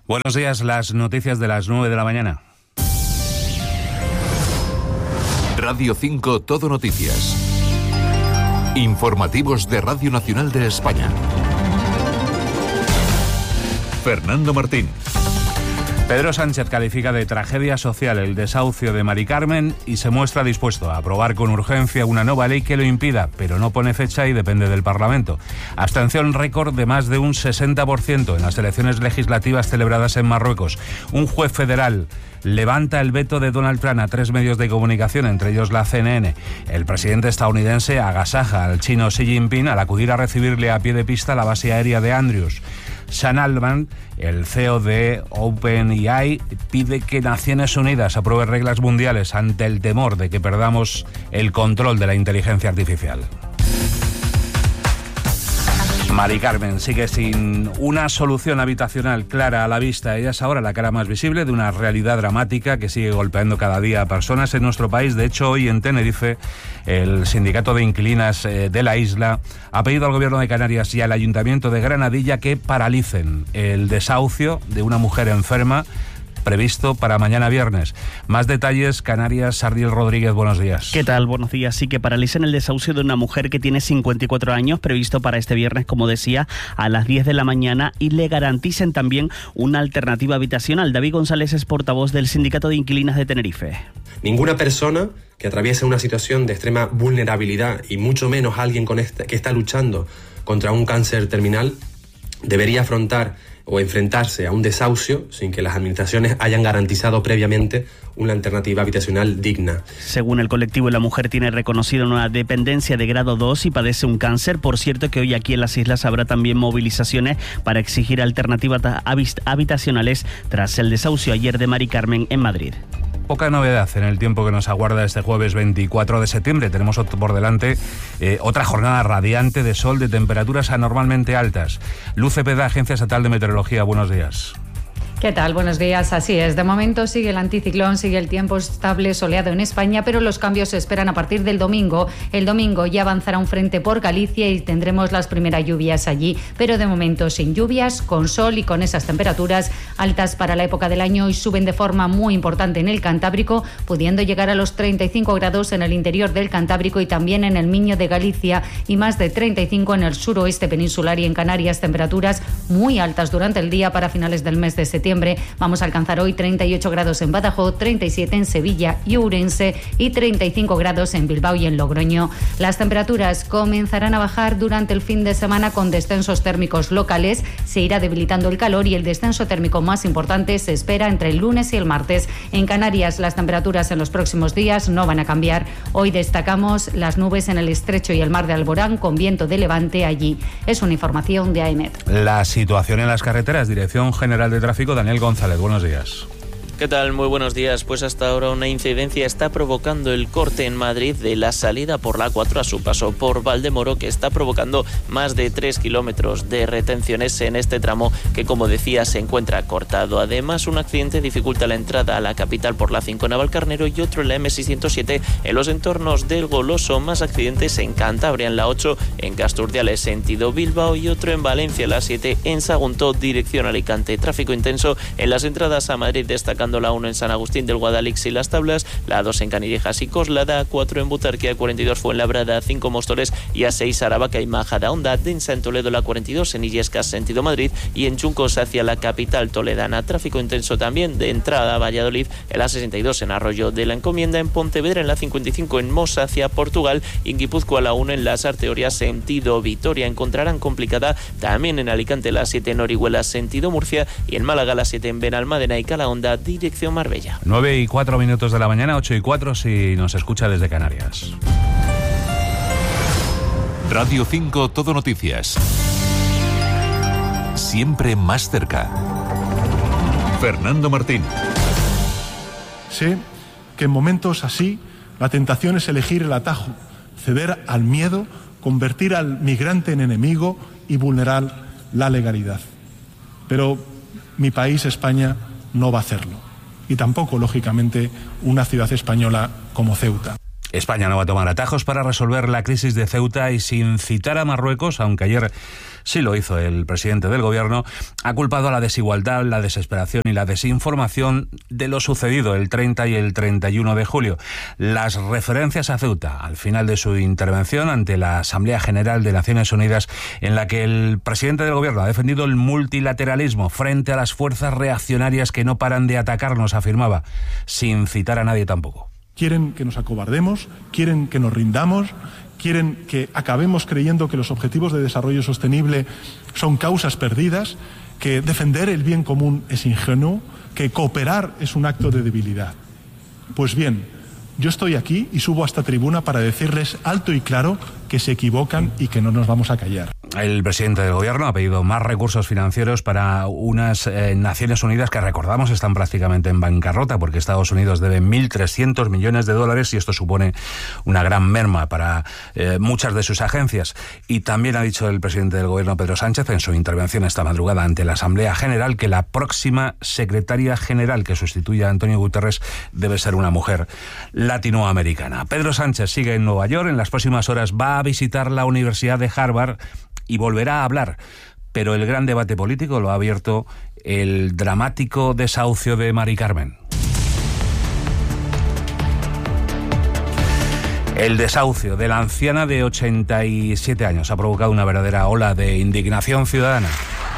Buenos días, las noticias de las 9 de la mañana. Radio 5 Todo Noticias. Informativos de Radio Nacional de España. Fernando Martín. Pedro Sánchez califica de tragedia social el desahucio de Mari Carmen y se muestra dispuesto a aprobar con urgencia una nueva ley que lo impida, pero no pone fecha y depende del Parlamento. Abstención récord de más de un 60% en las elecciones legislativas celebradas en Marruecos. Un juez federal levanta el veto de Donald Trump a 3 medios de comunicación, entre ellos la CNN. El presidente estadounidense agasaja al chino Xi Jinping al acudir a recibirle a pie de pista a la base aérea de Andrews. Sam Altman, el CEO de OpenAI, pide que Naciones Unidas apruebe reglas mundiales ante el temor de que perdamos el control de la inteligencia artificial. Mari Carmen sigue sin una solución habitacional clara a la vista. Ella es ahora la cara más visible de una realidad dramática que sigue golpeando cada día a personas en nuestro país. De hecho, hoy en Tenerife, el sindicato de inquilinas de la isla ha pedido al Gobierno de Canarias y al Ayuntamiento de Granadilla que paralicen el desahucio de una mujer enferma previsto para mañana viernes. Más detalles, Canarias, Sardiel Rodríguez, buenos días. ¿Qué tal? Buenos días. Sí, que paralicen el desahucio de una mujer que tiene 54 años, previsto para este viernes, como decía, a las 10 de la mañana, y le garanticen también una alternativa habitacional. David González es portavoz del Sindicato de Inquilinas de Tenerife. Ninguna persona que atraviese una situación de extrema vulnerabilidad, y mucho menos alguien que está luchando contra un cáncer terminal, debería afrontar o enfrentarse a un desahucio sin que las administraciones hayan garantizado previamente una alternativa habitacional digna. Según el colectivo, la mujer tiene reconocida una dependencia de grado 2 y padece un cáncer. Por cierto, que hoy aquí en las islas habrá también movilizaciones para exigir alternativas habitacionales tras el desahucio ayer de Mari Carmen en Madrid. Poca novedad en el tiempo que nos aguarda este jueves 24 de septiembre. Tenemos por delante otra jornada radiante de sol, de temperaturas anormalmente altas. Luz Cepeda, Agencia Estatal de Meteorología, buenos días. ¿Qué tal? Buenos días. Así es. De momento sigue el anticiclón, sigue el tiempo estable soleado en España, pero los cambios se esperan a partir del domingo. El domingo ya avanzará un frente por Galicia y tendremos las primeras lluvias allí, pero de momento sin lluvias, con sol y con esas temperaturas altas para la época del año, y suben de forma muy importante en el Cantábrico, pudiendo llegar a los 35 grados en el interior del Cantábrico y también en el Miño de Galicia, y más de 35 en el suroeste peninsular y en Canarias. Temperaturas muy altas durante el día para finales del mes de septiembre. Vamos a alcanzar hoy 38 grados en Badajoz, 37 en Sevilla y Ourense y 35 grados en Bilbao y en Logroño. Las temperaturas comenzarán a bajar durante el fin de semana con descensos térmicos locales. Se irá debilitando el calor y el descenso térmico más importante se espera entre el lunes y el martes. En Canarias, las temperaturas en los próximos días no van a cambiar. Hoy destacamos las nubes en el estrecho y el mar de Alborán con viento de levante allí. Es una información de AEMET. La situación en las carreteras, Dirección General de Tráfico, Daniel González, buenos días. ¿Qué tal? Muy buenos días. Pues hasta ahora una incidencia está provocando el corte en Madrid de la salida por la A4 a su paso por Valdemoro, que está provocando más de 3 kilómetros de retenciones en este tramo que, como decía, se encuentra cortado. Además, un accidente dificulta la entrada a la capital por la 5 en Navalcarnero y otro en la M607 en los entornos del Goloso. Más accidentes en Cantabria, en la 8 en Casturdiales sentido Bilbao y otro en Valencia, la 7 en Sagunto dirección Alicante. Tráfico intenso en las entradas a Madrid, destacando la 1 en San Agustín del Guadalix y Las Tablas, la 2 en Canillejas y Coslada, 4 en Butarque, 42 Fuenlabrada, 5 Móstoles y A6 Aravaca y Majadahonda, densa en Toledo la 42 en Illescas sentido Madrid y en Chuncos hacia la capital toledana. Tráfico intenso también de entrada a Valladolid en la 62 en Arroyo de la Encomienda, en Pontevedra en la 55 en Mos hacia Portugal y en Guipúzcoa la 1 en las Arteorias sentido Vitoria. Encontrarán complicada también en Alicante la 7 en Orihuela sentido Murcia y en Málaga la 7 en Benalmádena y Calahonda dirección Marbella. 9:04 de la mañana, 8:04 si nos escucha desde Canarias. Radio 5 Todo Noticias. Siempre más cerca. Fernando Martín. Sé que en momentos así la tentación es elegir el atajo, ceder al miedo, convertir al migrante en enemigo y vulnerar la legalidad. Pero mi país, España, no va a hacerlo. Y tampoco, lógicamente, una ciudad española como Ceuta. España no va a tomar atajos para resolver la crisis de Ceuta y sin citar a Marruecos, aunque ayer sí lo hizo el presidente del gobierno, ha culpado a la desigualdad, la desesperación y la desinformación de lo sucedido el 30 y el 31 de julio. Las referencias a Ceuta al final de su intervención ante la Asamblea General de Naciones Unidas, en la que el presidente del gobierno ha defendido el multilateralismo frente a las fuerzas reaccionarias que no paran de atacarnos, afirmaba, sin citar a nadie tampoco. Quieren que nos acobardemos, quieren que nos rindamos, quieren que acabemos creyendo que los objetivos de desarrollo sostenible son causas perdidas, que defender el bien común es ingenuo, que cooperar es un acto de debilidad. Pues bien, yo estoy aquí y subo a esta tribuna para decirles alto y claro que se equivocan y que no nos vamos a callar. El presidente del gobierno ha pedido más recursos financieros para unas Naciones Unidas que, recordamos, están prácticamente en bancarrota porque Estados Unidos debe 1.300 millones de dólares y esto supone una gran merma para muchas de sus agencias. Y también ha dicho el presidente del gobierno, Pedro Sánchez, en su intervención esta madrugada ante la Asamblea General, que la próxima secretaria general que sustituya a Antonio Guterres debe ser una mujer latinoamericana. Pedro Sánchez sigue en Nueva York. En las próximas horas va a visitar la Universidad de Harvard y volverá a hablar, pero el gran debate político lo ha abierto el dramático desahucio de Mari Carmen. El desahucio de la anciana de 87 años ha provocado una verdadera ola de indignación ciudadana.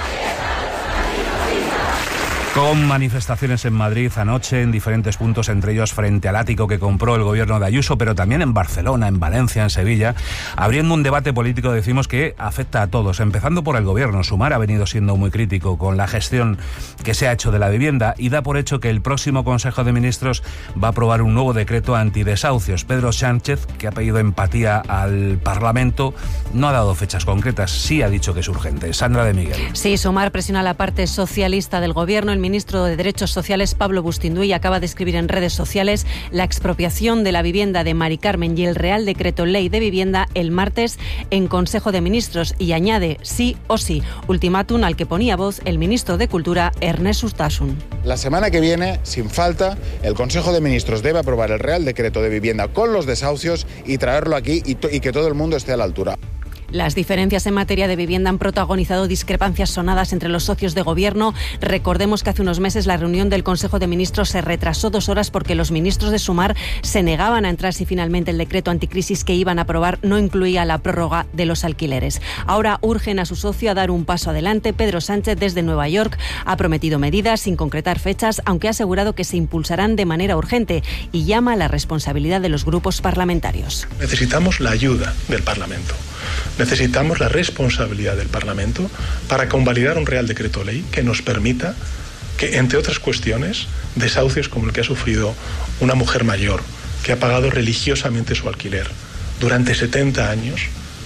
Con manifestaciones en Madrid anoche en diferentes puntos, entre ellos frente al ático que compró el gobierno de Ayuso, pero también en Barcelona, en Valencia, en Sevilla, abriendo un debate político, decimos, que afecta a todos, empezando por el gobierno. Sumar ha venido siendo muy crítico con la gestión que se ha hecho de la vivienda y da por hecho que el próximo Consejo de Ministros va a aprobar un nuevo decreto antidesahucios. Pedro Sánchez, que ha pedido empatía al Parlamento, no ha dado fechas concretas, sí ha dicho que es urgente. Sandra de Miguel. Sí, Sumar presiona a la parte socialista del gobierno. El ministro de Derechos Sociales, Pablo Bustinduy, acaba de escribir en redes sociales la expropiación de la vivienda de Mari Carmen y el Real Decreto Ley de Vivienda el martes en Consejo de Ministros y añade sí o sí, ultimátum al que ponía voz el ministro de Cultura, Ernest Urtasun. La semana que viene, sin falta, el Consejo de Ministros debe aprobar el Real Decreto de Vivienda con los desahucios y traerlo aquí y que todo el mundo esté a la altura. Las diferencias en materia de vivienda han protagonizado discrepancias sonadas entre los socios de gobierno. Recordemos que hace unos meses la reunión del Consejo de Ministros se retrasó 2 horas porque los ministros de Sumar se negaban a entrar si finalmente el decreto anticrisis que iban a aprobar no incluía la prórroga de los alquileres. Ahora urgen a su socio a dar un paso adelante. Pedro Sánchez, desde Nueva York, ha prometido medidas sin concretar fechas, aunque ha asegurado que se impulsarán de manera urgente y llama a la responsabilidad de los grupos parlamentarios. Necesitamos la ayuda del Parlamento. Necesitamos la responsabilidad del Parlamento para convalidar un Real Decreto Ley que nos permita que, entre otras cuestiones, desahucios como el que ha sufrido una mujer mayor que ha pagado religiosamente su alquiler durante 70 años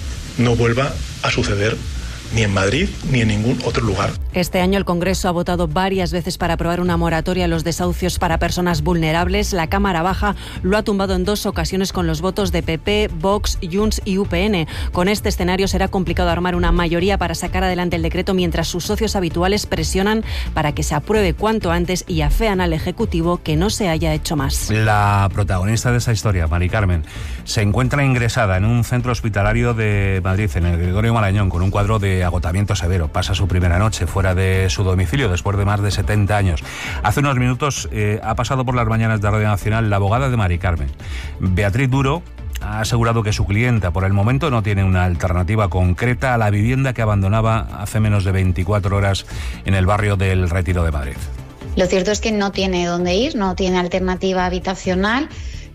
no vuelva a suceder ni en Madrid ni en ningún otro lugar. Este año el Congreso ha votado varias veces para aprobar una moratoria a los desahucios para personas vulnerables. La Cámara Baja lo ha tumbado en 2 ocasiones con los votos de PP, Vox, Junts y UPN. Con este escenario será complicado armar una mayoría para sacar adelante el decreto, mientras sus socios habituales presionan para que se apruebe cuanto antes y afean al Ejecutivo que no se haya hecho más. La protagonista de esta historia, Mari Carmen, se encuentra ingresada en un centro hospitalario de Madrid, en el Gregorio Marañón, con un cuadro de agotamiento severo. Pasa su primera noche fuera de su domicilio después de más de 70 años. Hace unos minutos ha pasado por las mañanas de Radio Nacional la abogada de Mari Carmen, Beatriz Duro. Ha asegurado que su clienta por el momento no tiene una alternativa concreta a la vivienda que abandonaba hace menos de 24 horas en el barrio del Retiro de Madrid. Lo cierto es que no tiene dónde ir, no tiene alternativa habitacional.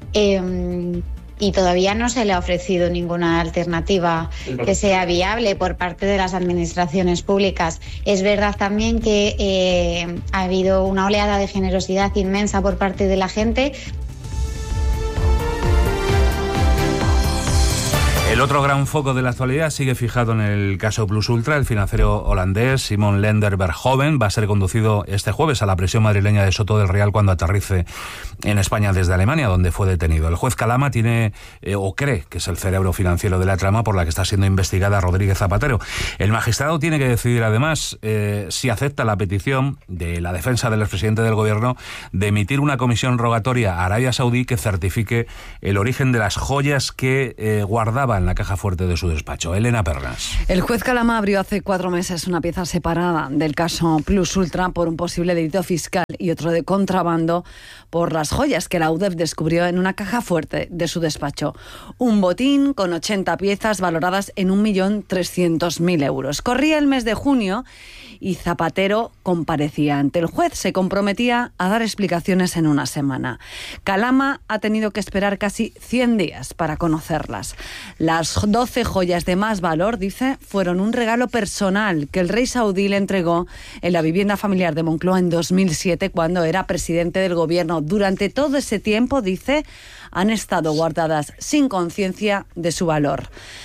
Y todavía no se le ha ofrecido ninguna alternativa que sea viable por parte de las administraciones públicas. Es verdad también que ha habido una oleada de generosidad inmensa por parte de la gente. El El otro gran foco de la actualidad sigue fijado en el caso Plus Ultra. El financiero holandés Simon Lender-Berghoven va a ser conducido este jueves a la prisión madrileña de Soto del Real cuando aterrice en España desde Alemania, donde fue detenido. El juez Calama tiene o cree que es el cerebro financiero de la trama por la que está siendo investigada Rodríguez Zapatero. El magistrado tiene que decidir además si acepta la petición de la defensa del expresidente del gobierno de emitir una comisión rogatoria a Arabia Saudí que certifique el origen de las joyas que guardaba en la caja fuerte de su despacho. Elena Pernas. El juez Calama abrió hace 4 meses una pieza separada del caso Plus Ultra por un posible delito fiscal y otro de contrabando por las joyas que la UDEF descubrió en una caja fuerte de su despacho. Un botín con 80 piezas valoradas en 1.300.000 euros. Corría el mes de junio y Zapatero comparecía ante el juez. Se comprometía a dar explicaciones en una semana. Calama ha tenido que esperar casi 100 días para conocerlas. Las 12 joyas de más valor, dice, fueron un regalo personal que el rey saudí le entregó en la vivienda familiar de Moncloa en 2007 cuando era presidente del gobierno. Durante todo ese tiempo, dice, han estado guardadas sin conciencia de su valor.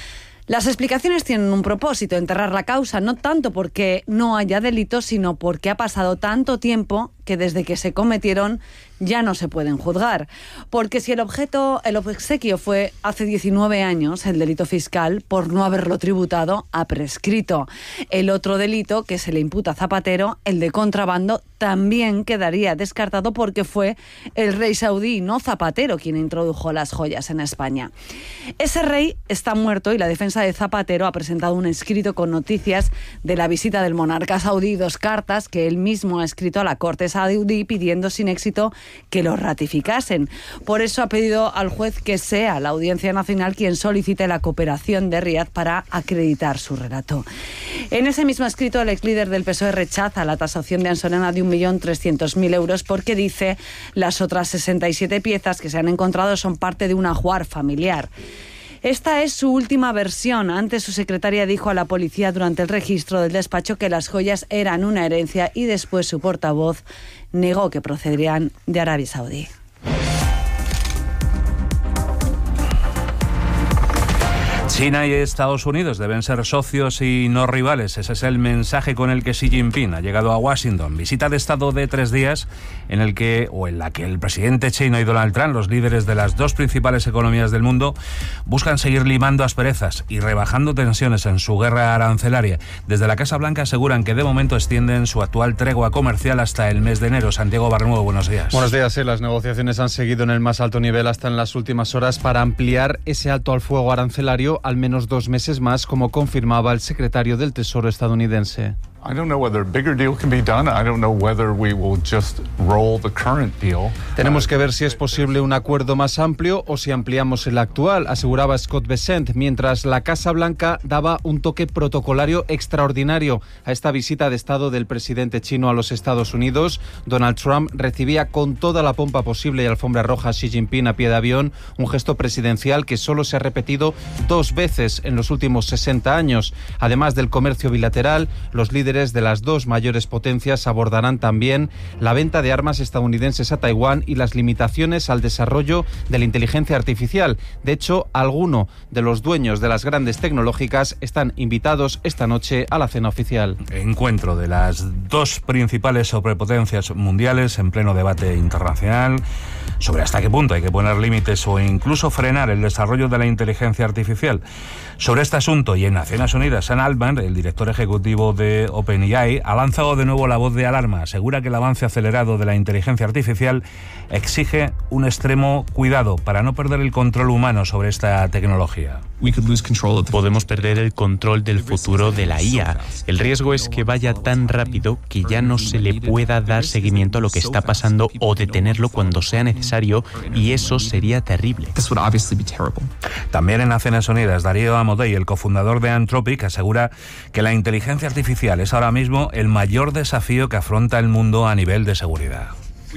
Las explicaciones tienen un propósito, enterrar la causa, no tanto porque no haya delito, sino porque ha pasado tanto tiempo que desde que se cometieron ya no se pueden juzgar. Porque si el obsequio fue hace 19 años, el delito fiscal, por no haberlo tributado, ha prescrito. El otro delito que se le imputa a Zapatero, el de contrabando, también quedaría descartado porque fue el rey saudí, no Zapatero, quien introdujo las joyas en España. Ese rey está muerto y la defensa de Zapatero ha presentado un escrito con noticias de la visita del monarca saudí, 2 cartas que él mismo ha escrito a la corte saudí pidiendo sin éxito que lo ratificasen. Por eso ha pedido al juez que sea la Audiencia Nacional quien solicite la cooperación de Riad para acreditar su relato. En ese mismo escrito, el exlíder del PSOE rechaza la tasación de Ansolena de 1.300.000 euros porque dice las otras 67 piezas que se han encontrado son parte de un ajuar familiar. Esta es su última versión. Antes su secretaria dijo a la policía durante el registro del despacho que las joyas eran una herencia y después su portavoz negó que procederían de Arabia Saudí. China y Estados Unidos deben ser socios y no rivales. Ese es el mensaje con el que Xi Jinping ha llegado a Washington. Visita de Estado de 3 días en la que el presidente chino y Donald Trump, los líderes de las 2 principales economías del mundo, buscan seguir limando asperezas y rebajando tensiones en su guerra arancelaria. Desde la Casa Blanca aseguran que de momento extienden su actual tregua comercial hasta el mes de enero. Santiago Barnuevo, buenos días. Buenos días. Las negociaciones han seguido en el más alto nivel hasta en las últimas horas para ampliar ese alto al fuego arancelario al menos 2 meses más, como confirmaba el secretario del Tesoro estadounidense. Tenemos que ver si es posible un acuerdo más amplio o si ampliamos el actual, aseguraba Scott Bessent, mientras la Casa Blanca daba un toque protocolario extraordinario a esta visita de Estado del presidente chino a los Estados Unidos. Donald Trump recibía con toda la pompa posible y alfombra roja a Xi Jinping a pie de avión, un gesto presidencial que solo se ha repetido 2 veces en los últimos 60 años. Además del comercio bilateral, los líderes de las 2 mayores potencias abordarán también la venta de armas estadounidenses a Taiwán y las limitaciones al desarrollo de la inteligencia artificial. De hecho, algunos de los dueños de las grandes tecnológicas están invitados esta noche a la cena oficial. Encuentro de las 2 principales superpotencias mundiales en pleno debate internacional sobre hasta qué punto hay que poner límites o incluso frenar el desarrollo de la inteligencia artificial. Sobre este asunto y en Naciones Unidas, Sam Altman, el director ejecutivo de OpenAI, ha lanzado de nuevo la voz de alarma. Asegura que el avance acelerado de la inteligencia artificial exige un extremo cuidado para no perder el control humano sobre esta tecnología. Podemos perder el control del futuro de la IA. El riesgo es que vaya tan rápido que ya no se le pueda dar seguimiento a lo que está pasando o detenerlo cuando sea necesario, y eso sería terrible. También en Naciones Unidas, Darío Amodei, el cofundador de Anthropic, asegura que la inteligencia artificial es ahora mismo el mayor desafío que afronta el mundo a nivel de seguridad.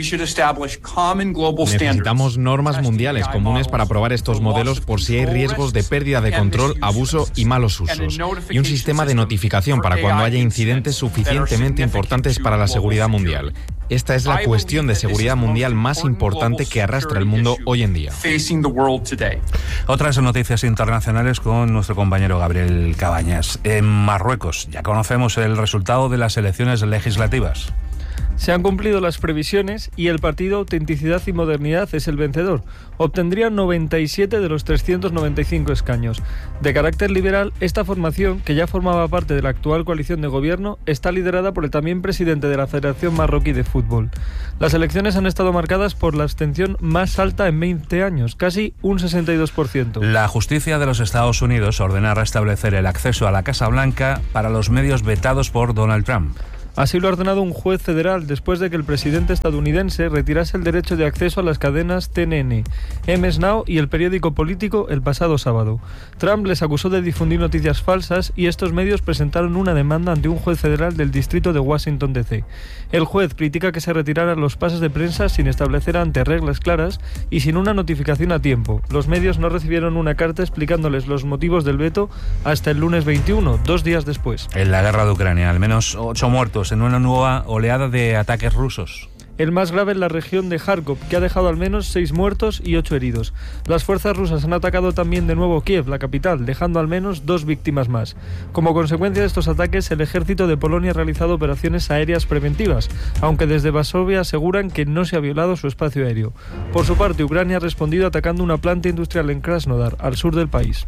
Necesitamos normas mundiales comunes para probar estos modelos por si hay riesgos de pérdida de control, abuso y malos usos. Y un sistema de notificación para cuando haya incidentes suficientemente importantes para la seguridad mundial. esta es la cuestión de seguridad mundial más importante que arrastra el mundo hoy en día. Otras noticias internacionales con nuestro compañero Gabriel Cabañas. En Marruecos ya conocemos el resultado de las elecciones legislativas. Se han cumplido las previsiones y el partido Autenticidad y Modernidad es el vencedor. Obtendría 97 de los 395 escaños. De carácter liberal, esta formación, que ya formaba parte de la actual coalición de gobierno, está liderada por el también presidente de la Federación Marroquí de Fútbol. Las elecciones han estado marcadas por la abstención más alta en 20 años, casi un 62%. La justicia de los Estados Unidos ordena restablecer el acceso a la Casa Blanca para los medios vetados por Donald Trump. Así lo ha ordenado un juez federal después de que el presidente estadounidense retirase el derecho de acceso a las cadenas CNN, MS Now y el periódico político el pasado sábado. Trump les acusó de difundir noticias falsas y estos medios presentaron una demanda ante un juez federal del distrito de Washington, D.C. El juez critica que se retiraran los pases de prensa sin establecer antes reglas claras y sin una notificación a tiempo. Los medios no recibieron una carta explicándoles los motivos del veto hasta el lunes 21, 2 días después. En la guerra de Ucrania, al menos 8 muertos en una nueva oleada de ataques rusos. El más grave en la región de Kharkov, que ha dejado al menos 6 muertos y 8 heridos. Las fuerzas rusas han atacado también de nuevo Kiev, la capital, dejando al menos 2 víctimas más. Como consecuencia de estos ataques, el ejército de Polonia ha realizado operaciones aéreas preventivas, aunque desde Varsovia aseguran que no se ha violado su espacio aéreo. Por su parte, Ucrania ha respondido atacando una planta industrial en Krasnodar, al sur del país.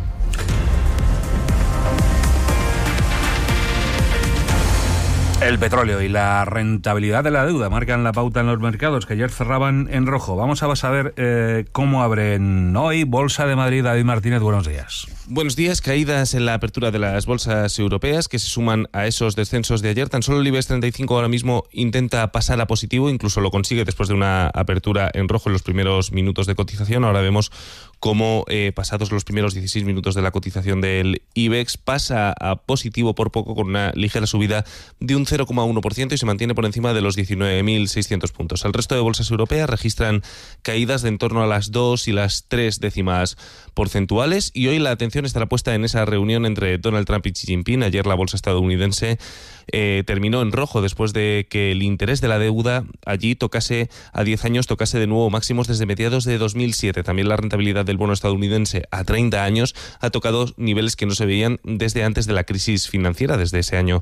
El petróleo y la rentabilidad de la deuda marcan la pauta en los mercados, que ayer cerraban en rojo. Vamos a saber cómo abren hoy. Bolsa de Madrid, David Martínez, buenos días. Buenos días. Caídas en la apertura de las bolsas europeas que se suman a esos descensos de ayer. Tan solo el IBEX 35 ahora mismo intenta pasar a positivo, incluso lo consigue después de una apertura en rojo en los primeros minutos de cotización. Ahora vemos cómo pasados los primeros 16 minutos de la cotización del IBEX pasa a positivo por poco, con una ligera subida de un 0,1% y se mantiene por encima de los 19.600 puntos. El resto de bolsas europeas registran caídas de en torno a las 2 y las 3 décimas porcentuales, y hoy la atención estará puesta en esa reunión entre Donald Trump y Xi Jinping. Ayer la bolsa estadounidense terminó en rojo después de que el interés de la deuda allí tocase a 10 años, tocase de nuevo máximos desde mediados de 2007. También la rentabilidad del bono estadounidense a 30 años ha tocado niveles que no se veían desde antes de la crisis financiera, desde ese año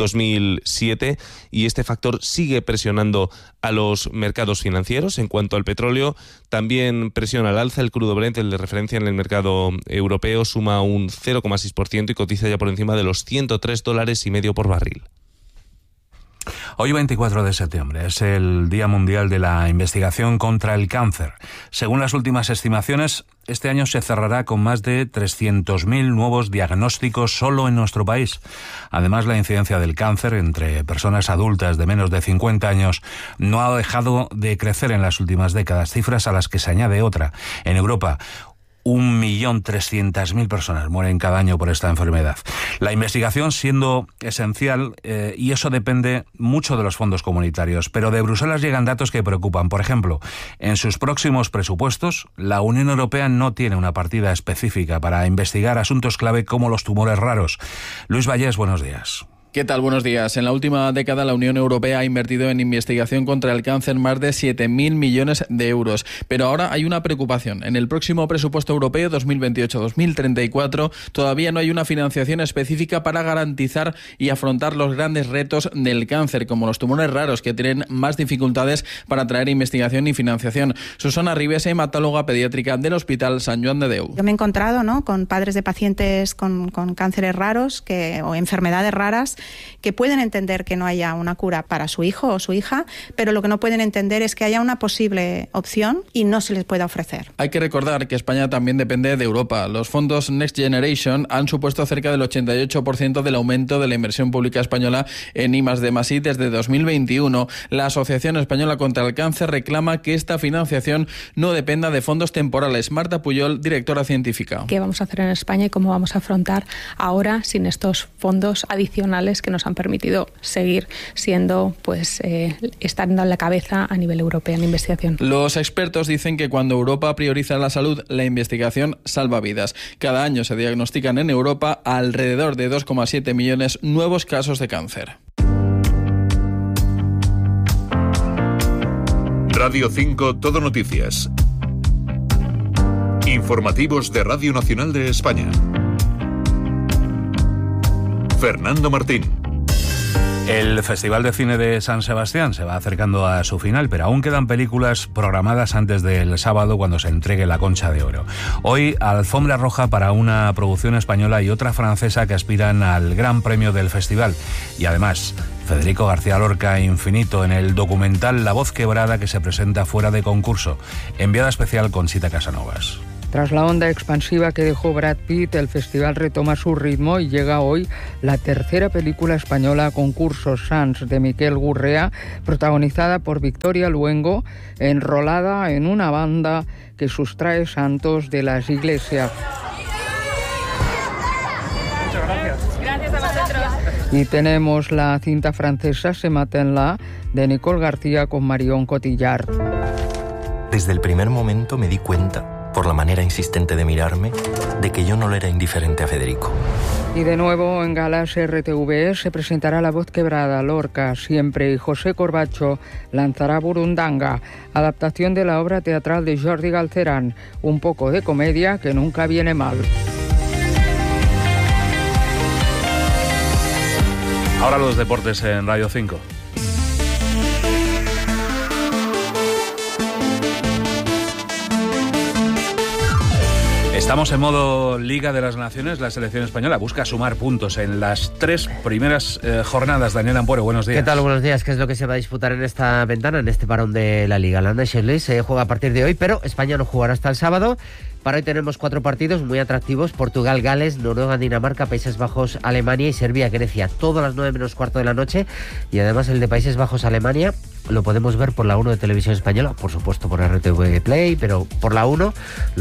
2007, y este factor sigue presionando a los mercados financieros. En cuanto al petróleo, también presiona al alza. El crudo Brent, el de referencia en el mercado europeo, suma un 0,6% y cotiza ya por encima de los $103.50 por barril. Hoy 24 de septiembre es el Día Mundial de la Investigación contra el Cáncer. Según las últimas estimaciones, este año se cerrará con más de 300.000 nuevos diagnósticos solo en nuestro país. Además, la incidencia del cáncer entre personas adultas de menos de 50 años no ha dejado de crecer en las últimas décadas, cifras a las que se añade otra. En Europa, 1.300.000 personas mueren cada año por esta enfermedad. La investigación siendo esencial, y eso depende mucho de los fondos comunitarios, pero de Bruselas llegan datos que preocupan. Por ejemplo, en sus próximos presupuestos, la Unión Europea no tiene una partida específica para investigar asuntos clave como los tumores raros. Luis Vallés, buenos días. ¿Qué tal? Buenos días. En la última década la Unión Europea ha invertido en investigación contra el cáncer más de 7.000 millones de euros. Pero ahora hay una preocupación. En el próximo presupuesto europeo 2028-2034 todavía no hay una financiación específica para garantizar y afrontar los grandes retos del cáncer, como los tumores raros, que tienen más dificultades para atraer investigación y financiación. Susana Ribes, hematóloga pediátrica del Hospital Sant Joan de Déu. Yo me he encontrado, con padres de pacientes con cánceres raros o enfermedades raras que pueden entender que no haya una cura para su hijo o su hija, pero lo que no pueden entender es que haya una posible opción y no se les pueda ofrecer. Hay que recordar que España también depende de Europa. Los fondos Next Generation han supuesto cerca del 88% del aumento de la inversión pública española en I+D+I desde 2021. La Asociación Española contra el Cáncer reclama que esta financiación no dependa de fondos temporales. Marta Puyol, directora científica. ¿Qué vamos a hacer en España y cómo vamos a afrontar ahora sin estos fondos adicionales que nos han permitido seguir siendo, estando en la cabeza a nivel europeo en investigación? Los expertos dicen que cuando Europa prioriza la salud, la investigación salva vidas. Cada año se diagnostican en Europa alrededor de 2,7 millones nuevos casos de cáncer. Radio 5 Todo Noticias. Informativos de Radio Nacional de España. Fernando Martín. El Festival de Cine de San Sebastián se va acercando a su final, pero aún quedan películas programadas antes del sábado, cuando se entregue la Concha de Oro. Hoy, alfombra roja para una producción española y otra francesa que aspiran al Gran Premio del festival. Y además, Federico García Lorca Infinito en el documental La Voz Quebrada, que se presenta fuera de concurso. Enviada especial Conxita Casanovas. Tras la onda expansiva que dejó Brad Pitt, el festival retoma su ritmo y llega hoy la tercera película española a concurso, Sants, de Miquel Gurrea, protagonizada por Victoria Luengo, enrolada en una banda que sustrae santos de las iglesias. Muchas gracias. Gracias a vosotros. Y tenemos la cinta francesa Se Maten-la, de Nicole García con Marion Cotillard. Desde el primer momento me di cuenta, por la manera insistente de mirarme, de que yo no le era indiferente a Federico. Y de nuevo en galas RTV se presentará La Voz Quebrada, Lorca, Siempre, y José Corbacho lanzará Burundanga, adaptación de la obra teatral de Jordi Galcerán, un poco de comedia que nunca viene mal. Ahora los deportes en Radio 5. Estamos en modo Liga de las Naciones. La selección española busca sumar puntos en las 3 primeras jornadas. Daniel Ampuero, buenos días. ¿Qué tal? Buenos días. ¿Qué es lo que se va a disputar en esta ventana, en este parón de la Liga? La Nations League se juega a partir de hoy, pero España no jugará hasta el sábado. Para hoy tenemos 4 partidos muy atractivos: Portugal, Gales, Noruega, Dinamarca, Países Bajos, Alemania y Serbia, Grecia. Todo a las 9 menos cuarto de la noche. Y además el de Países Bajos, Alemania, lo podemos ver por la 1 de Televisión Española, por supuesto por RTV Play, pero por la 1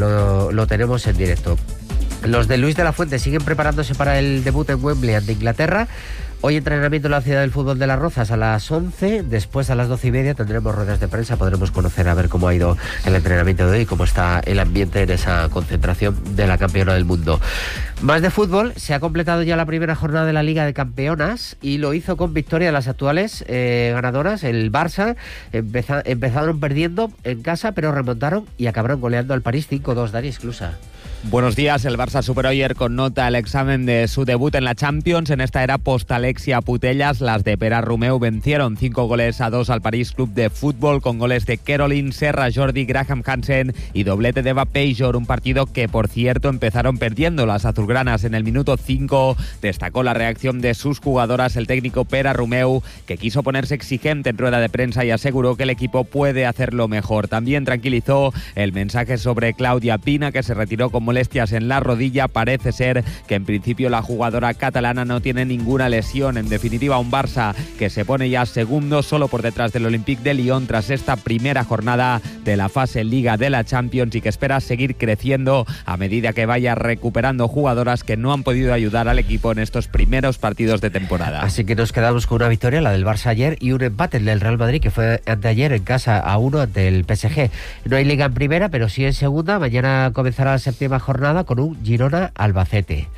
lo tenemos en directo. Los de Luis de la Fuente siguen preparándose para el debut en Wembley ante Inglaterra. Hoy entrenamiento en la Ciudad del Fútbol de Las Rozas a las 11, después a las 12:30 tendremos ruedas de prensa, podremos conocer a ver cómo ha ido el entrenamiento de hoy y cómo está el ambiente en esa concentración de la campeona del mundo. Más de fútbol, se ha completado ya la primera jornada de la Liga de Campeonas y lo hizo con victoria de las actuales ganadoras, el Barça. Empezaron perdiendo en casa, pero remontaron y acabaron goleando al París 5-2. Dani Esclusa. Buenos días. El Barça superó ayer con nota el examen de su debut en la Champions. En esta era post-Alexia Putellas, las de Pere Romeu vencieron 5-2 al París Club de Fútbol, con goles de Caroline, Serra Jordi, Graham Hansen y doblete de Eva Pejor. Un partido que, por cierto, empezaron perdiendo las azulgranas en el minuto 5. Destacó la reacción de sus jugadoras el técnico Pere Romeu, que quiso ponerse exigente en rueda de prensa y aseguró que el equipo puede hacerlo mejor. También tranquilizó el mensaje sobre Claudia Pina, que se retiró con molestias en la rodilla. Parece ser que en principio la jugadora catalana no tiene ninguna lesión. En definitiva, un Barça que se pone ya segundo, solo por detrás del Olympique de Lyon, tras esta primera jornada de la fase Liga de la Champions, y que espera seguir creciendo a medida que vaya recuperando jugadoras que no han podido ayudar al equipo en estos primeros partidos de temporada. Así que nos quedamos con una victoria, la del Barça ayer, y un empate, el del Real Madrid, que fue anteayer en casa a 1 ante el PSG. No hay Liga en primera, pero sí en segunda. Mañana comenzará la séptima jornada con un Girona-Albacete.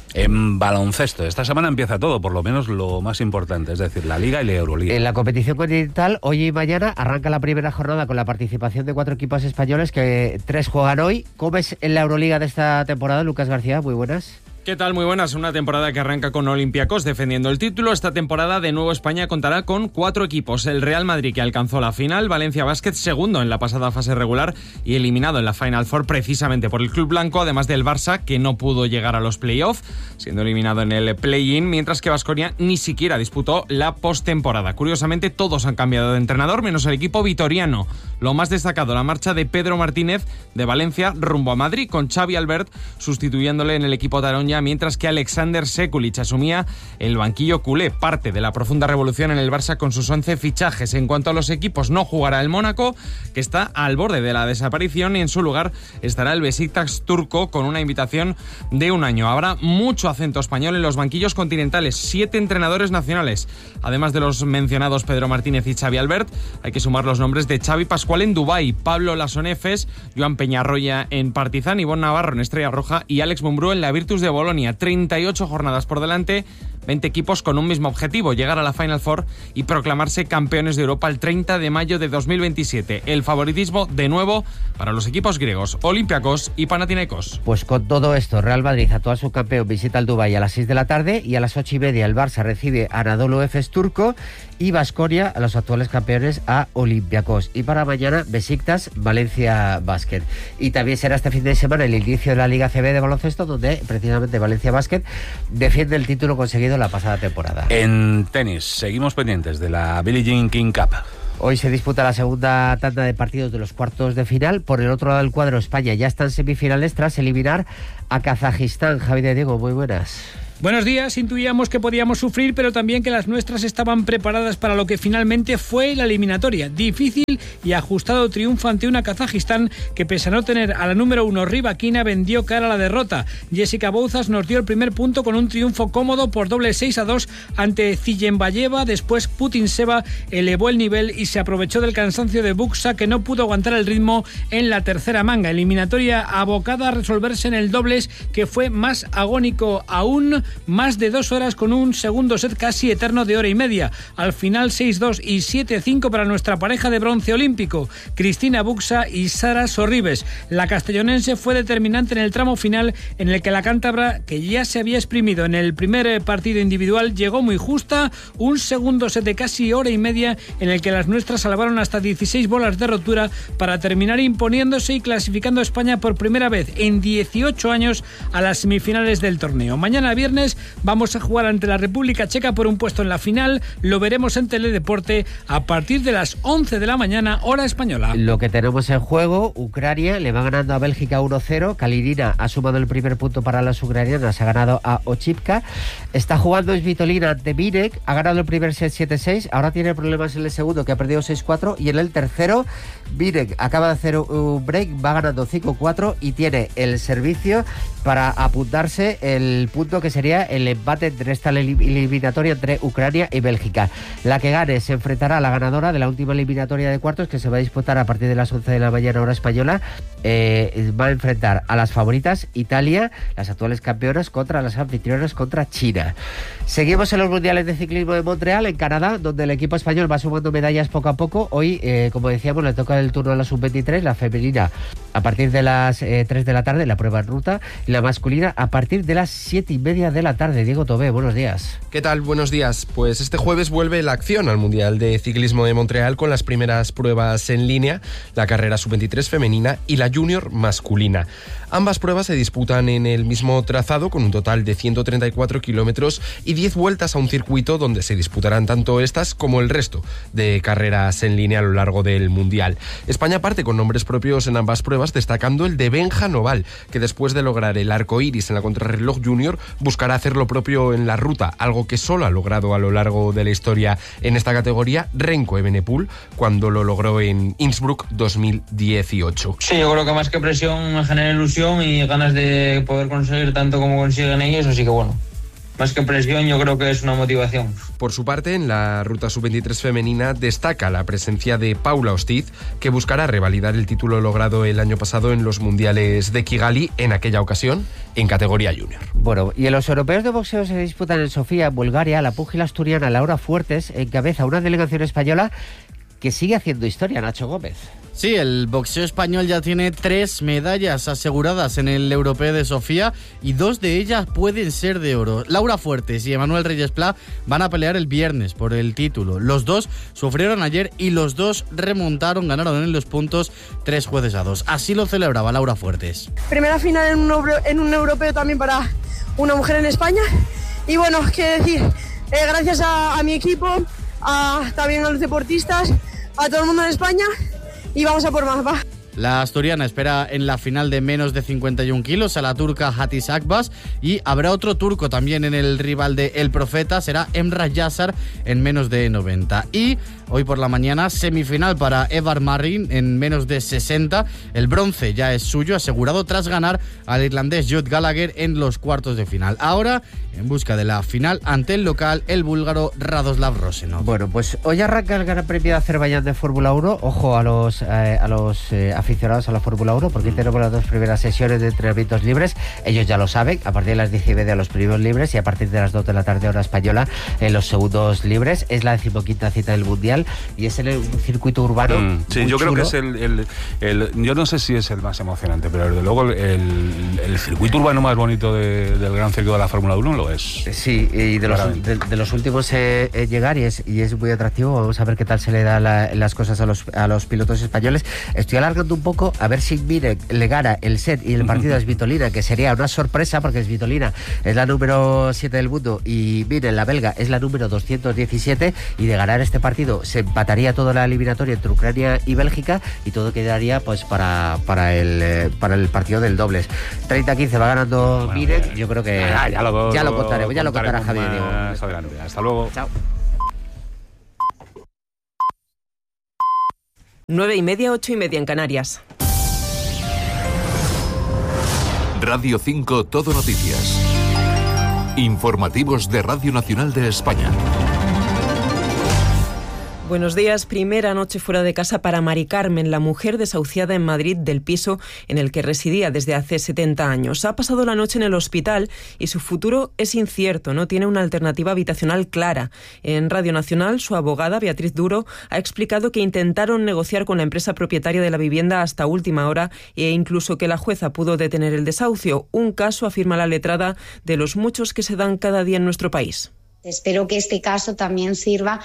En baloncesto, esta semana empieza todo, por lo menos lo más importante, es decir, la Liga y la Euroliga. En la competición continental, hoy y mañana arranca la primera jornada con la participación de 4 equipos españoles, que 3 juegan hoy. ¿Cómo es en la Euroliga de esta temporada? Lucas García, muy buenas. ¿Qué tal? Muy buenas. Una temporada que arranca con Olympiacos defendiendo el título. Esta temporada de nuevo España contará con 4 equipos. El Real Madrid, que alcanzó la final, Valencia Basket segundo en la pasada fase regular y eliminado en la Final Four precisamente por el Club Blanco, además del Barça, que no pudo llegar a los playoffs, siendo eliminado en el play-in, mientras que Baskonia ni siquiera disputó la postemporada. Curiosamente, todos han cambiado de entrenador, menos el equipo vitoriano. Lo más destacado, la marcha de Pedro Martínez de Valencia rumbo a Madrid, con Xavi Albert sustituyéndole en el equipo taronja, mientras que Alexander Sekulic asumía el banquillo culé, parte de la profunda revolución en el Barça con sus 11 fichajes. En cuanto a los equipos, no jugará el Mónaco, que está al borde de la desaparición, y en su lugar estará el Besiktas turco con una invitación de 1 año. Habrá mucho acento español en los banquillos continentales, 7 entrenadores nacionales. Además de los mencionados Pedro Martínez y Xavi Albert, hay que sumar los nombres de Xavi Pascual en Dubái, Pablo Lasonefes, Joan Peñarroya en Partizan, Ivonne Navarro en Estrella Roja y Alex Mumbrú en la Virtus de Bolonia. 38 jornadas por delante, 20 equipos con un mismo objetivo, llegar a la Final Four y proclamarse campeones de Europa el 30 de mayo de 2027. El favoritismo, de nuevo, para los equipos griegos, Olympiacos y Panathinaikos. Pues con todo esto, Real Madrid, actual subcampeón, visita el Dubái a las 6 de la tarde y a las 8:30 el Barça recibe a Anadolu Efes turco y Baskonia, a los actuales campeones, a Olympiacos. Y para mañana, Besiktas, Valencia Basket. Y también será este fin de semana el inicio de la Liga CB de baloncesto, donde precisamente Valencia Basket defiende el título conseguido la pasada temporada. En tenis, seguimos pendientes de la Billie Jean King Cup. Hoy se disputa la segunda tanda de partidos de los cuartos de final. Por el otro lado del cuadro, España ya está en semifinales tras eliminar a Kazajistán. Javi de Diego, muy buenas. Buenos días, intuíamos que podíamos sufrir, pero también que las nuestras estaban preparadas para lo que finalmente fue la eliminatoria. Difícil y ajustado triunfo ante una Kazajistán que, pese a no tener a la número 1 Rybakina, vendió cara a la derrota. Jessica Bouzas nos dio el primer punto con un triunfo cómodo por doble 6-2 ante Ziyenbayeva. Después Putintseva elevó el nivel y se aprovechó del cansancio de Buxa, que no pudo aguantar el ritmo en la tercera manga. Eliminatoria abocada a resolverse en el dobles, que fue más agónico aún. Más de 2 horas con un segundo set casi eterno de hora y media. Al final 6-2 y 7-5 para nuestra pareja de bronce olímpico, Cristina Buxa y Sara Sorribes. La castellonense fue determinante en el tramo final, en el que la cántabra, que ya se había exprimido en el primer partido individual, llegó muy justa. Un segundo set de casi hora y media en el que las nuestras salvaron hasta 16 bolas de rotura para terminar imponiéndose y clasificando a España por primera vez en 18 años a las semifinales del torneo. Mañana viernes vamos a jugar ante la República Checa por un puesto en la final. Lo veremos en Teledeporte a partir de las 11 de la mañana, hora española. Lo que tenemos en juego, Ucrania le va ganando a Bélgica 1-0. Kalinina ha sumado el primer punto para las ucranianas, ha ganado a Ochipka. Está jugando Svitolina ante Minek, ha ganado el primer set 7-6. Ahora tiene problemas en el segundo, que ha perdido 6-4. Y en el tercero, Minek acaba de hacer un break, va ganando 5-4 y tiene el servicio para apuntarse el punto que sería el empate entre esta eliminatoria entre Ucrania y Bélgica. La que gane se enfrentará a la ganadora de la última eliminatoria de cuartos, que se va a disputar a partir de las 11 de la mañana hora española. Va a enfrentar a las favoritas Italia, las actuales campeonas, contra las anfitrionas, contra China. Seguimos en los mundiales de ciclismo de Montreal, en Canadá, donde el equipo español va sumando medallas poco a poco. Hoy, como decíamos, le toca el turno a la sub-23, la femenina a partir de las 3 de la tarde, la prueba en ruta, y la masculina a partir de las 7:30 de la tarde. Diego Tobé, buenos días. ¿Qué tal? Buenos días. Pues este jueves vuelve la acción al Mundial de Ciclismo de Montreal con las primeras pruebas en línea, la carrera sub-23 femenina y la junior masculina. Ambas pruebas se disputan en el mismo trazado, con un total de 134 kilómetros y 10 vueltas a un circuito donde se disputarán tanto estas como el resto de carreras en línea a lo largo del Mundial. España parte con nombres propios en ambas pruebas, destacando el de Benja Noval, que después de lograr el arco iris en la contrarreloj junior, buscará hacer lo propio en la ruta, algo que solo ha logrado a lo largo de la historia en esta categoría Renko Evenepoel, cuando lo logró en Innsbruck 2018. Sí, yo creo que más que presión me genera ilusión y ganas de poder conseguir tanto como consiguen ellos, así que bueno, más que presión, yo creo que es una motivación. Por su parte, en la ruta sub-23 femenina destaca la presencia de Paula Ostiz, que buscará revalidar el título logrado el año pasado en los mundiales de Kigali, en aquella ocasión en categoría junior. Bueno, y en los europeos de boxeo se disputan en Sofía, en Bulgaria. La púgila asturiana Laura Fuertes encabeza una delegación española que sigue haciendo historia, Nacho Gómez. Sí, el boxeo español ya tiene 3 medallas aseguradas en el Europeo de Sofía y 2 de ellas pueden ser de oro. Laura Fuertes y Emanuel Reyes Pla van a pelear el viernes por el título. Los dos sufrieron ayer y los dos remontaron, ganaron en los puntos 3-2. Así lo celebraba Laura Fuertes. Primera final en un europeo también para una mujer en España. Y bueno, qué decir, gracias a mi equipo, también a los deportistas, a todo el mundo en España. Y vamos a por más, va. La asturiana espera en la final de menos de 51 kilos a la turca Hatice Akbas y habrá otro turco también en el rival de El Profeta, será Emrah Yassar en menos de 90. Y hoy por la mañana semifinal para Evar Marin en menos de 60. El bronce ya es suyo, asegurado tras ganar al irlandés Jude Gallagher en los cuartos de final. Ahora en busca de la final ante el local, el búlgaro Radoslav Rosenov. Bueno, pues hoy arranca el Gran Premio de Azerbaiyán de Fórmula 1. Ojo a los aficionados a la Fórmula 1, porque hoy tenemos las 2 primeras sesiones de entrenamientos libres. Ellos ya lo saben, a partir de las 10:30 los primeros libres y a partir de las 2 de la tarde hora española los segundos libres. Es la 15ª cita del Mundial y es en un circuito urbano. Sí, yo creo que es yo no sé si es el más emocionante, pero desde luego el circuito urbano más bonito del Gran Circuito de la Fórmula 1 lo es. Sí, y de los últimos llegar y es muy atractivo. Vamos a ver qué tal se le da las cosas a los pilotos españoles. Estoy alargando un poco a ver si Mine le gana el set y el partido a Svitolina, que sería una sorpresa porque Svitolina es la número 7 del mundo y Mine, la belga, es la número 217, y de ganar este partido se empataría toda la eliminatoria entre Ucrania y Bélgica y todo quedaría pues para el partido del dobles. 30-15 va ganando Mine. Yo creo que ya lo contaremos, ya lo contará Javier Diego. Hasta luego. Chao. 9:30, 8:30 en Canarias. Radio 5 Todo Noticias. Informativos de Radio Nacional de España. Buenos días. Primera noche fuera de casa para Mari Carmen, la mujer desahuciada en Madrid del piso en el que residía desde hace 70 años. Ha pasado la noche en el hospital y su futuro es incierto. No tiene una alternativa habitacional clara. En Radio Nacional, su abogada, Beatriz Duro, ha explicado que intentaron negociar con la empresa propietaria de la vivienda hasta última hora e incluso que la jueza pudo detener el desahucio. Un caso, afirma la letrada, de los muchos que se dan cada día en nuestro país. Espero que este caso también sirva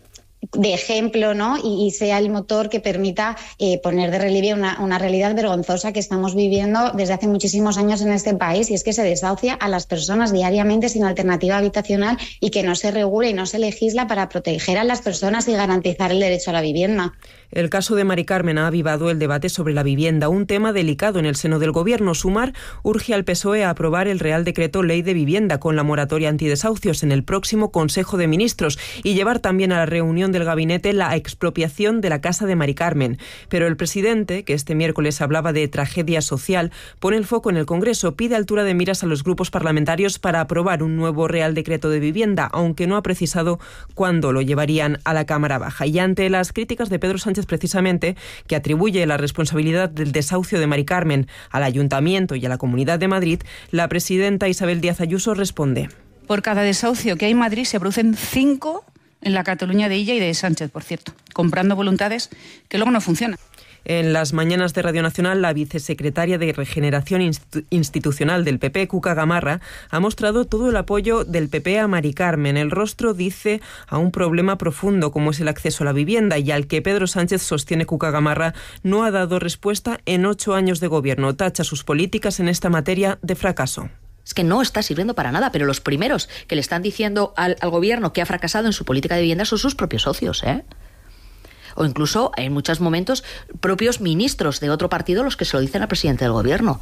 de ejemplo, ¿no? Y sea el motor que permita poner de relieve una realidad vergonzosa que estamos viviendo desde hace muchísimos años en este país, y es que se desahucia a las personas diariamente sin alternativa habitacional y que no se regula y no se legisla para proteger a las personas y garantizar el derecho a la vivienda. El caso de Mari Carmen ha avivado el debate sobre la vivienda, un tema delicado en el seno del Gobierno. Sumar urge al PSOE a aprobar el Real Decreto Ley de Vivienda con la moratoria antidesahucios en el próximo Consejo de Ministros y llevar también a la reunión del gabinete la expropiación de la casa de Mari Carmen. Pero el presidente, que este miércoles hablaba de tragedia social, pone el foco en el Congreso, pide altura de miras a los grupos parlamentarios para aprobar un nuevo Real Decreto de Vivienda, aunque no ha precisado cuándo lo llevarían a la Cámara Baja. Y ante las críticas de Pedro Sánchez, precisamente, que atribuye la responsabilidad del desahucio de Mari Carmen al Ayuntamiento y a la Comunidad de Madrid, la presidenta Isabel Díaz Ayuso responde: por cada desahucio que hay en Madrid se producen 5 en la Cataluña de Illa y de Sánchez, por cierto, comprando voluntades que luego no funcionan. En las mañanas de Radio Nacional, la vicesecretaria de Regeneración Institucional del PP, Cuca Gamarra, ha mostrado todo el apoyo del PP a Mari Carmen. El rostro, dice, a un problema profundo como es el acceso a la vivienda y al que Pedro Sánchez, sostiene Cuca Gamarra, no ha dado respuesta en 8 años de gobierno. Tacha sus políticas en esta materia de fracaso. Es que no está sirviendo para nada, pero los primeros que le están diciendo al gobierno que ha fracasado en su política de vivienda son sus propios socios, o incluso en muchos momentos propios ministros de otro partido los que se lo dicen al presidente del gobierno.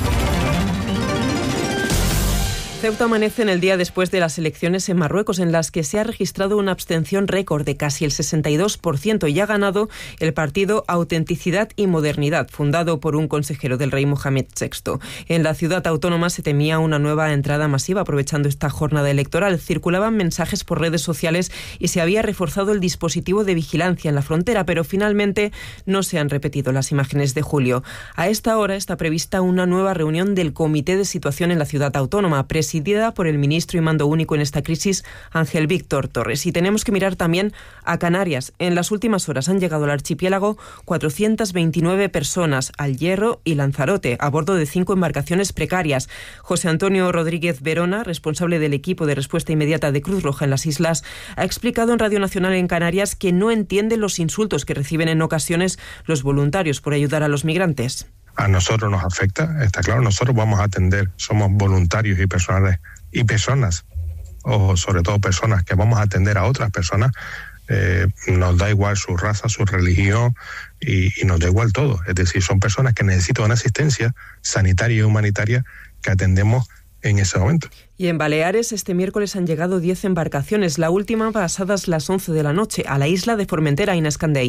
Ceuta amanece en el día después de las elecciones en Marruecos, en las que se ha registrado una abstención récord de casi el 62% y ha ganado el partido Autenticidad y Modernidad, fundado por un consejero del rey Mohamed VI. En la ciudad autónoma se temía una nueva entrada masiva aprovechando esta jornada electoral. Circulaban mensajes por redes sociales y se había reforzado el dispositivo de vigilancia en la frontera, pero finalmente no se han repetido las imágenes de julio. A esta hora está prevista una nueva reunión del Comité de Situación en la ciudad autónoma, presidida por el ministro y mando único en esta crisis, Ángel Víctor Torres. Y tenemos que mirar también a Canarias. En las últimas horas han llegado al archipiélago 429 personas, al Hierro y Lanzarote, a bordo de 5 embarcaciones precarias. José Antonio Rodríguez Verona, responsable del equipo de respuesta inmediata de Cruz Roja en las islas, ha explicado en Radio Nacional en Canarias que no entiende los insultos que reciben en ocasiones los voluntarios por ayudar a los migrantes. A nosotros nos afecta, está claro, nosotros vamos a atender, somos voluntarios y personas, o sobre todo personas que vamos a atender a otras personas, nos da igual su raza, su religión y nos da igual todo. Es decir, son personas que necesitan una asistencia sanitaria y humanitaria que atendemos en ese momento. Y en Baleares este miércoles han llegado 10 embarcaciones, la última pasadas las 11 de la noche, a la isla de Formentera, Inés Candey.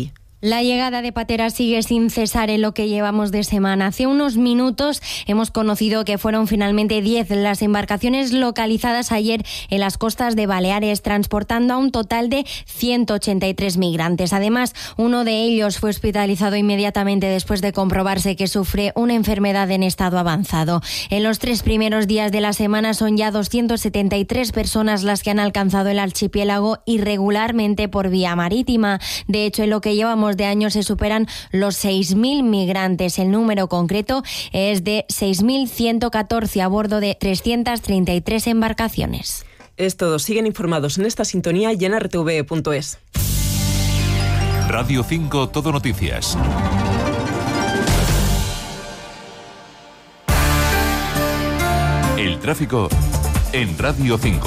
La llegada de pateras sigue sin cesar en lo que llevamos de semana. Hace unos minutos hemos conocido que fueron finalmente 10 las embarcaciones localizadas ayer en las costas de Baleares, transportando a un total de 183 migrantes. Además, uno de ellos fue hospitalizado inmediatamente después de comprobarse que sufre una enfermedad en estado avanzado. En los 3 primeros días de la semana son ya 273 personas las que han alcanzado el archipiélago irregularmente por vía marítima. De hecho, en lo que llevamos de año se superan los 6.000 migrantes. El número concreto es de 6.114 a bordo de 333 embarcaciones. Es todo. Siguen informados en esta sintonía y en rtve.es. Radio 5 Todo Noticias. El tráfico en Radio 5.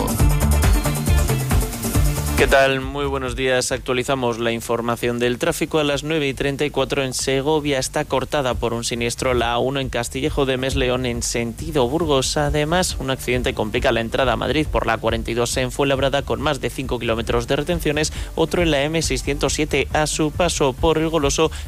¿Qué tal? Muy buenos días. Actualizamos la información del tráfico. A las 9:34 en Segovia está cortada por un siniestro la A1 en Castillejo de Mes-León en sentido Burgos. Además, un accidente complica la entrada a Madrid por la 42 en Fuenlabrada con más de 5 kilómetros de retenciones. Otro en la M607 a su paso por el Goloso.